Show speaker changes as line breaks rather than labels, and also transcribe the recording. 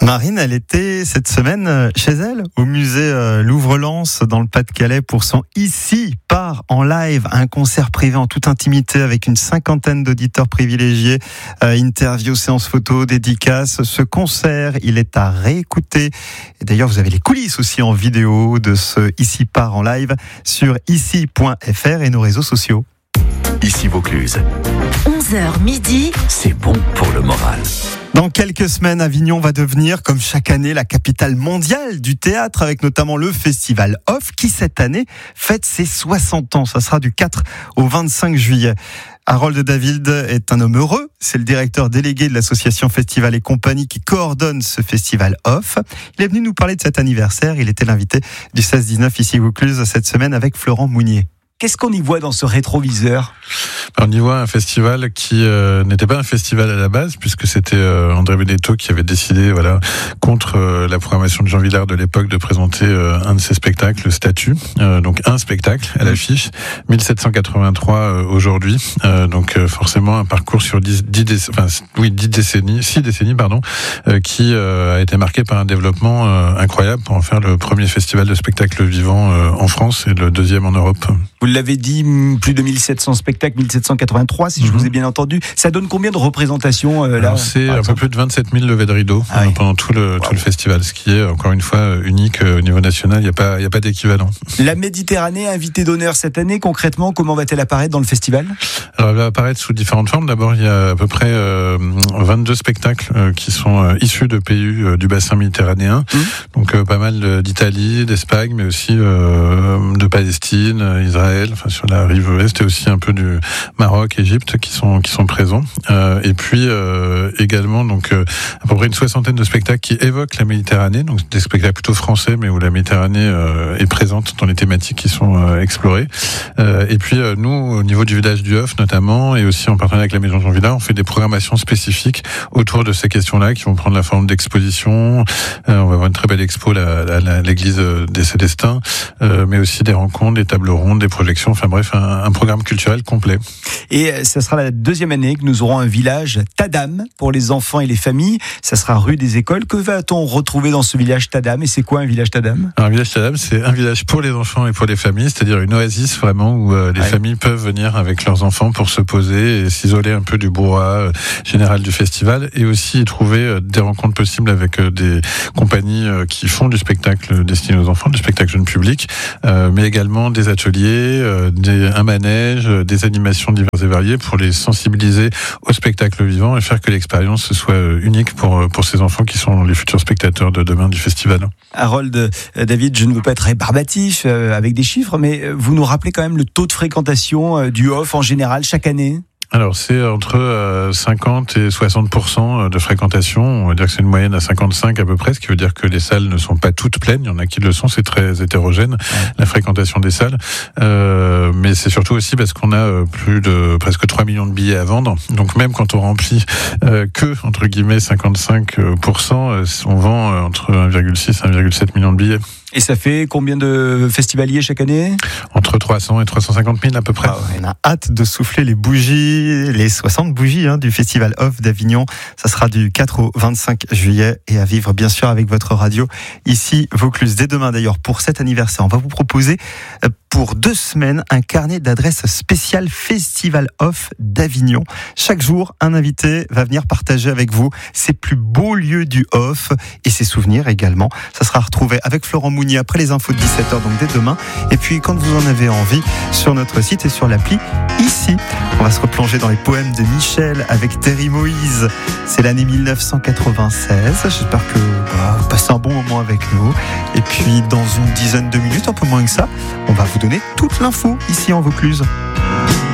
Marine, elle était cette semaine chez elle, au musée Louvre-Lens dans le Pas-de-Calais pour son Ici part en live, un concert privé en toute intimité avec une 50aine d'auditeurs privilégiés, interviews, séances photos, dédicaces. Ce concert, il est à réécouter. Et d'ailleurs, vous avez les coulisses aussi en vidéo de ce Ici part en live sur ici.fr et nos réseaux sociaux.
Ici Vaucluse.
11h midi.
C'est bon pour le moral.
Dans quelques semaines, Avignon va devenir, comme chaque année, la capitale mondiale du théâtre, avec notamment le Festival Off, qui cette année fête ses 60 ans. Ça sera du 4 au 25 juillet. Harold David est un homme heureux. C'est le directeur délégué de l'association Festival et Compagnie qui coordonne ce Festival Off. Il est venu nous parler de cet anniversaire. Il était l'invité du 16-19 ici Vaucluse cette semaine avec Florent Mounier.
Qu'est-ce qu'on y voit dans ce rétroviseur ?
On y voit un festival qui n'était pas un festival à la base, puisque c'était André Benedetto qui avait décidé, contre la programmation de Jean Vilar de l'époque, de présenter un de ses spectacles, le Statue. Donc un spectacle à l'affiche, 1783 aujourd'hui. Donc forcément un parcours sur 6 décennies, qui a été marqué par un développement incroyable pour en faire le premier festival de spectacle vivant en France et le deuxième en Europe.
Vous l'avez dit, plus de 1700 spectacles, 1783 si je vous ai bien entendu. Ça donne combien de représentations là ?
Alors, c'est un peu plus de 27 000 levées de rideau pendant tout le festival, ce qui est encore une fois unique au niveau national, il n'y a pas d'équivalent.
La Méditerranée, invitée d'honneur cette année, concrètement, comment va-t-elle apparaître dans le festival ?
Alors, elle va apparaître sous différentes formes. D'abord, il y a à peu près 22 spectacles qui sont issus de pays du bassin méditerranéen, donc pas mal d'Italie, d'Espagne, mais aussi de Palestine, Israël, sur la rive ouest, et aussi un peu du Maroc, Égypte qui sont présents. Et puis également à peu près une 60aine de spectacles qui évoquent la Méditerranée, donc des spectacles plutôt français, mais où la Méditerranée est présente dans les thématiques qui sont explorées. Et puis nous, au niveau du village du Off notamment, et aussi en partenariat avec la Maison Jean Vilar, on fait des programmations spécifiques autour de ces questions-là, qui vont prendre la forme d'expositions. On va avoir une très belle expo à l'église des Célestins, mais aussi des rencontres, des tables rondes, des projections, enfin bref, un programme culturel complet.
Et ça sera la deuxième année que nous aurons un village Tadam pour les enfants et les familles. Ça sera rue des Écoles. Que va-t-on retrouver dans ce village Tadam ? Et c'est quoi un village Tadam ?
Alors, un village Tadam, c'est un village pour les enfants et pour les familles, c'est-à-dire une oasis vraiment où les familles peuvent venir avec leurs enfants pour se poser et s'isoler un peu du brouhaha général du festival, et aussi y trouver des rencontres possibles avec des compagnies qui font du spectacle destiné aux enfants, du spectacle jeune public, mais également des ateliers, un manège, des animations diverses et variées pour les sensibiliser au spectacle vivant et faire que l'expérience soit unique pour ces enfants qui sont les futurs spectateurs de demain du festival.
Harold David, je ne veux pas être rébarbatif avec des chiffres, mais vous nous rappelez quand même le taux de fréquentation du Off en général chaque année ?
Alors, c'est entre 50 et 60% de fréquentation. On va dire que c'est une moyenne à 55 à peu près, ce qui veut dire que les salles ne sont pas toutes pleines. Il y en a qui le sont, c'est très hétérogène, la fréquentation des salles. Mais c'est surtout aussi parce qu'on a plus de presque 3 millions de billets à vendre. Donc, même quand on remplit que, entre guillemets, 55%, on vend entre 1,6 et 1,7 million de billets.
Et ça fait combien de festivaliers chaque année ?
Entre 300 et 350 000 à peu près.
On a hâte de souffler les bougies, les 60 bougies du Festival Off d'Avignon. Ça sera du 4 au 25 juillet et à vivre bien sûr avec votre radio ici Vaucluse. Dès demain d'ailleurs, pour cet anniversaire, on va vous proposer pour 2 semaines un carnet d'adresses spécial Festival Off d'Avignon. Chaque jour, un invité va venir partager avec vous ses plus beaux lieux du Off et ses souvenirs également. Ça sera retrouvé avec Florent Mounier après les infos de 17h, donc dès demain. Et puis quand vous en avez envie, sur notre site et sur l'appli Ici. On va se replonger dans les poèmes de Michel avec Terry Moïse. C'est l'année 1996. J'espère que vous passez un bon moment avec nous. Et puis dans une dizaine de minutes, un peu moins que ça, on va vous donner toute l'info ici en Vaucluse.